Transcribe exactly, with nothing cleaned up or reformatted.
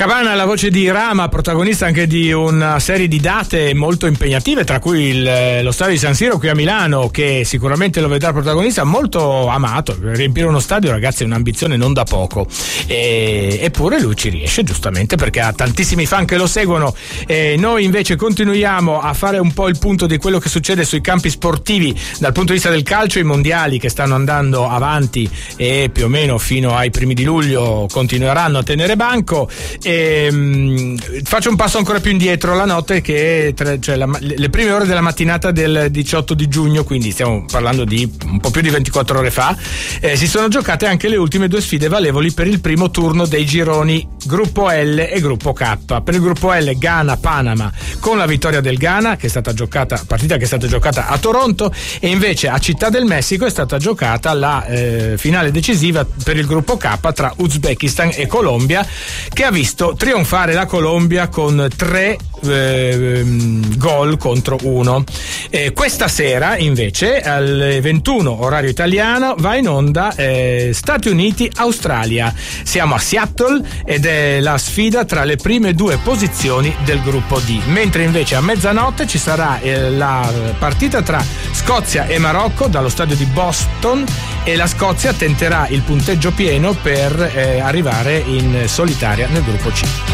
Cabana, la voce di Rama, protagonista anche di una serie di date molto impegnative, tra cui il, lo stadio di San Siro qui a Milano, che sicuramente lo vedrà protagonista, molto amato. Riempire uno stadio, ragazzi, è un'ambizione non da poco, e, eppure lui ci riesce, giustamente, perché ha tantissimi fan che lo seguono. E noi invece continuiamo a fare un po' il punto di quello che succede sui campi sportivi dal punto di vista del calcio. I mondiali che stanno andando avanti e più o meno fino ai primi di luglio continueranno a tenere banco. E, mh, faccio un passo ancora più indietro, la notte che tre, cioè la, le prime ore della mattinata del diciotto di giugno, quindi stiamo parlando di un po' più di ventiquattro ore fa, eh, si sono giocate anche le ultime due sfide valevoli per il primo turno dei gironi gruppo L e gruppo K. Per il gruppo L, Ghana-Panama, con la vittoria del Ghana, che è stata giocata, partita che è stata giocata a Toronto, e invece a Città del Messico è stata giocata la eh, finale decisiva per il gruppo K tra Uzbekistan e Colombia, che ha visto trionfare la Colombia con tre eh, gol contro uno. Eh, questa sera invece alle ventuno orario italiano va in onda eh, Stati Uniti-Australia. Siamo a Seattle ed è la sfida tra le prime due posizioni del gruppo D, mentre invece a mezzanotte ci sarà eh, la partita tra Scozia e Marocco dallo stadio di Boston, e la Scozia tenterà il punteggio pieno per eh, arrivare in solitaria nel gruppo C.